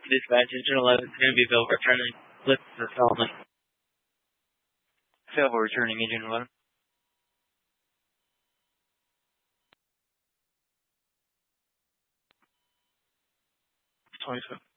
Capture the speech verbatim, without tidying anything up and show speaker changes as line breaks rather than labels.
Dispatch, Agent eleven, Sandyville, returning list for Solomon.
Failville returning, Agent eleven.
twenty-seven.